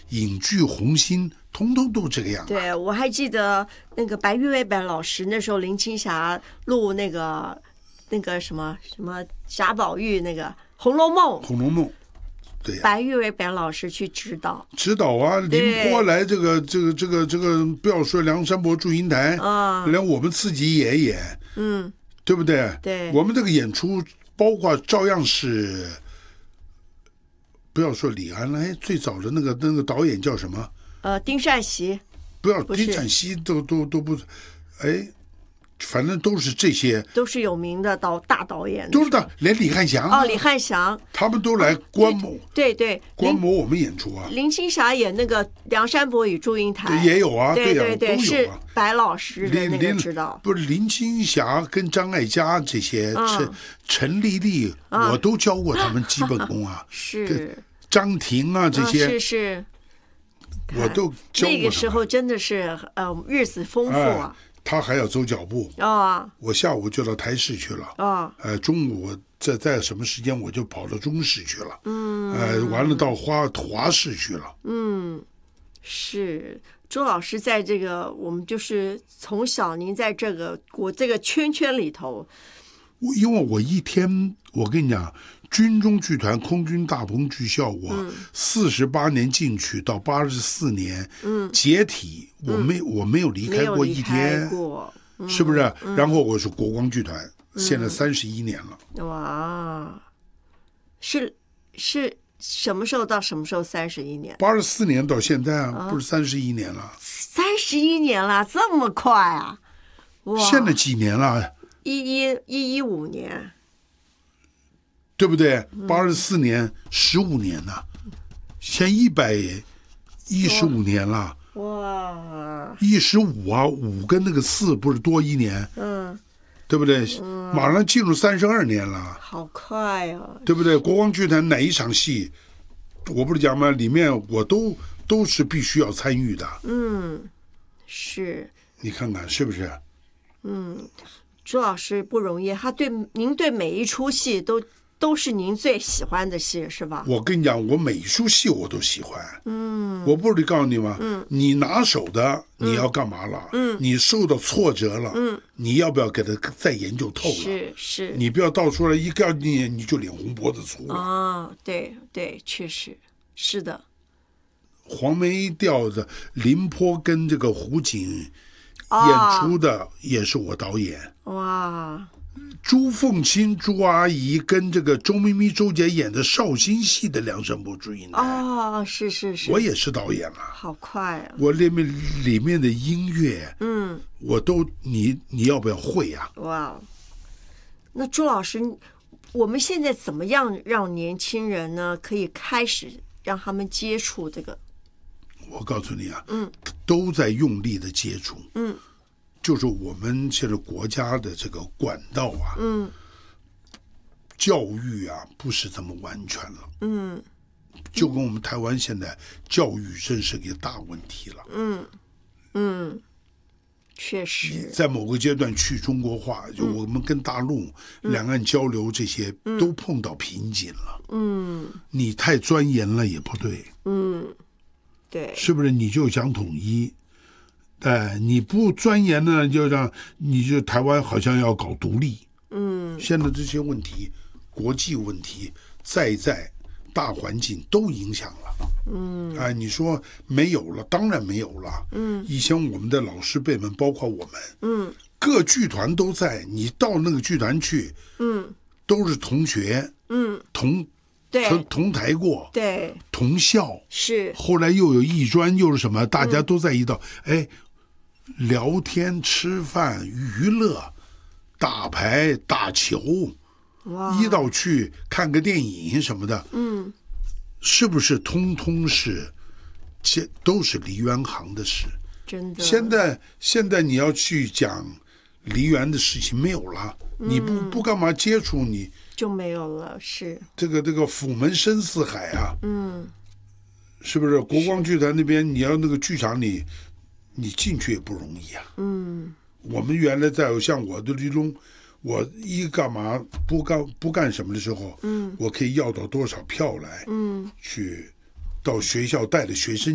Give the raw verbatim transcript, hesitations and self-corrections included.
影剧红星，通通都这个样、啊。 对，我还记得那个白玉薇白老师那时候林青霞录那个那个什么什么贾宝玉那个《红楼梦》，《 红楼梦》。对呀、啊， 白玉薇白老师去指导， 指导啊，凌波来这个这个这个这个，不要说梁山伯祝英台啊，连我们自己也演，嗯，对不对？ 对， 我们这个演出包括照样是，不要说李安了，哎，最早的那个那个导演叫什么？ 呃，丁善熙， 不要丁善熙都都都不，哎。反正都是这些， 都是有名的导大导演， 都是的，连李汉祥哦，李汉祥他们都来观摩， 啊、对 对, 对观摩我们演出啊。 林青霞演那个《梁山伯与祝英台》 也有啊， 对对对， 啊、 是白老师的那个指导。 不是林青霞跟张艾嘉这些，陈、嗯、陈丽丽、嗯，我都教过他们基本功啊。 是张庭啊，这些、 嗯、是是， 我都教过。 那个时候真的是呃日子丰富啊。 哎，他还要走脚步啊、哦！ 我下午就到台视去了啊， 哦、 呃，中午我在在什么时间我就跑到中视去了，嗯，呃，完了到华华视去了， 嗯，是周老师在这个我们就是从小您在这个我这个圈圈里头， 我因为我一天我跟你讲。军中剧团空军大棚剧校，我四十八年进去到八十四年，嗯，解体，我没、嗯、我没有离开过一天， 嗯、 是不是、嗯？然后我是国光剧团，嗯、现在三十一年了。 哇，是是什么时候到什么时候？三十一年？ 八十四年到现在啊，啊不是三十一年了？ 三十一年了，这么快啊！哇， 现在几年了？ 一一一一五年。 对不对？八十四年，十五年了，现一百一十五年了。 哇！ 一十五啊，五跟那个四不是多一年？嗯，对不对？嗯、马上进入三十二年了。 好快啊！ 对不对？国光剧团哪一场戏，我不是讲吗？里面我都都是必须要参与的。 嗯，是。 你看看是不是？ 嗯，朱老师不容易，他对您对每一出戏都。都是您最喜欢的戏是吧？ 我跟你讲，我每一出戏我都喜欢。嗯，我不是告诉你吗？嗯，你拿手的你要干嘛了？嗯，你受到挫折了，嗯，你要不要给他再研究透了？ 是是，你不要到出来一告你你就脸红脖子粗了。 啊，对对，确实是的。 黄梅调的凌波跟这个胡锦演出的也是我导演。 哇。 朱凤清、朱阿姨跟这个周咪咪、周姐演的绍兴戏的《梁山伯祝英台》 哦，是是是， 我也是导演啊， 好快啊！ 我里面里面的音乐，嗯，我都你你要不要会啊？ 哇，那朱老师，我们现在怎么样让年轻人呢可以开始让他们接触这个？ 我告诉你啊，嗯，都在用力的接触，嗯。就是我们现在国家的这个管道啊，嗯，教育啊，不是这么完全了，嗯，就跟我们台湾现在教育真是个大问题了， 嗯嗯，确实， 在某个阶段去中国化，就我们跟大陆、嗯、两岸交流这些、嗯、都碰到瓶颈了，嗯，你太钻研了也不对， 嗯，对， 是不是？你就想统一。哎，你不钻研呢，就让你就台湾好像要搞独立。嗯，现在这些问题，国际问题，在在大环境都影响了。嗯，哎，你说没有了，当然没有了。嗯，以前我们的老师辈们，包括我们，嗯，各剧团都在，你到那个剧团去，嗯，都是同学，嗯，同。 对， 同台过， 对， 同校是， 后来又有艺专，又是什么？大家都在一道，嗯、哎，聊天、吃饭、娱乐、打牌、打球， 哇， 一道去看个电影什么的，嗯，是不是通通是，这都是梨园行的事？ 真的， 现在现在你要去讲梨园的事情没有了，嗯、你不不干嘛接触你？ 就没有了，是这个这个府门深似海啊，嗯，是不是？国光剧团那边，你要那个剧场里，你进去也不容易啊，嗯，我们原来在像我的这种，我一干嘛不干不干什么的时候，嗯，我可以要到多少票来，嗯，去到学校带着学生。